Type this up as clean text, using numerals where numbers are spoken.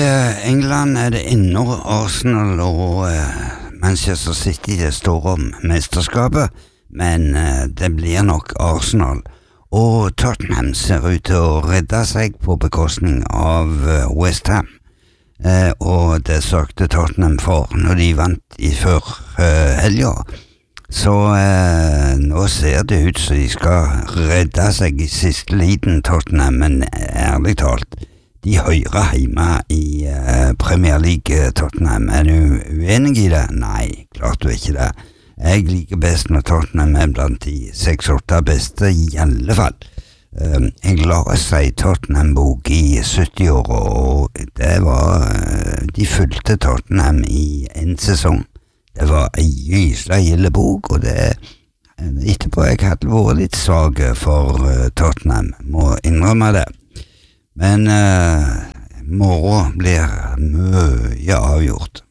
England det ennå Arsenal og Manchester City det står om mesterskapet, men det blir nok Arsenal. Og Tottenham ser ut til å redde seg på bekostning av West Ham. Og det søkte Tottenham for når de vant i før helga. Så nå ser det ut som de skal redde seg i siste liten Tottenham, men ærlig talt, de hører hjemme i Premier League Tottenham. Du uenig i det? Nei, klart du ikke det. Jeg liker best når Tottenham blant de 6-8 beste i alle fall. Jeg la seg Tottenham-bok i 70 år, og det var de fulgte Tottenham i en sesong. Det var en gysla gilde bok, og det etterpå jeg hadde vært litt svag for Tottenham, må innrømme det. Men morgen blir mye avgjort.